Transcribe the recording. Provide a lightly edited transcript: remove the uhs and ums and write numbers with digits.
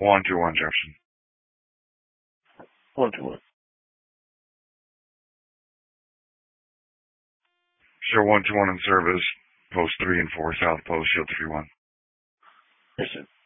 121 Jefferson. 121. Sure, 121 in service. Post 3 and 4 South Post, Shield 3-1. Yes, sir.